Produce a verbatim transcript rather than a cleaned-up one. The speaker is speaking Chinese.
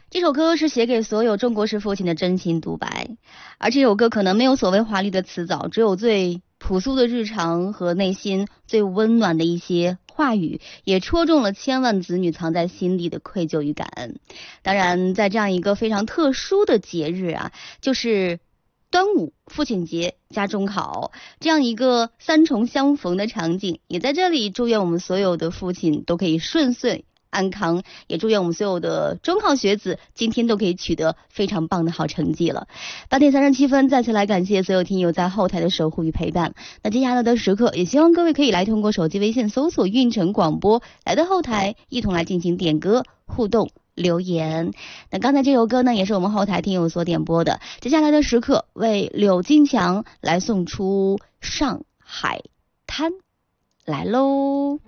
这首歌是写给所有中国式父亲的真情独白，而这首歌可能没有所谓华丽的词藻，只有最朴素的日常和内心最温暖的一些话语，也戳中了千万子女藏在心底的愧疚与感恩。当然，在这样一个非常特殊的节日啊，就是端午、父亲节加中考这样一个三重相逢的场景，也在这里祝愿我们所有的父亲都可以顺遂安康，也祝愿我们所有的中考学子今天都可以取得非常棒的好成绩了。八点三十七分，再次来感谢所有听友在后台的守护与陪伴。那接下来的时刻，也希望各位可以来通过手机微信搜索运城广播，来到后台一同来进行点歌互动留言。那刚才这首歌呢，也是我们后台听友所点播的。接下来的时刻，为柳金强来送出上海滩来喽。